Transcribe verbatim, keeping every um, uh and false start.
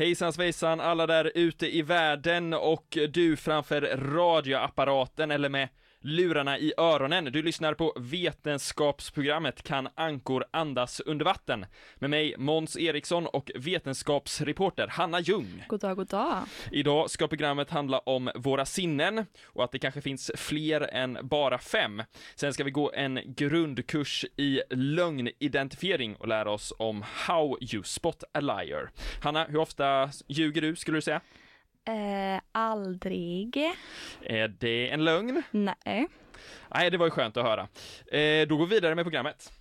Hejsan svejsan alla där ute i världen och du framför radioapparaten eller med lurarna i öronen. Du lyssnar på vetenskapsprogrammet Kan ankor andas under vatten? Med mig Måns Eriksson och vetenskapsreporter Hanna Ljung. God dag, god dag. Idag ska programmet handla om våra sinnen och att det kanske finns fler än bara fem. Sen ska vi gå en grundkurs i lögnidentifiering och lära oss om how you spot a liar. Hanna, hur ofta ljuger du skulle du säga? Eh, aldrig. Är det en lögn? Nej. Nej, det var ju skönt att höra. Eh, då går vi vidare med programmet.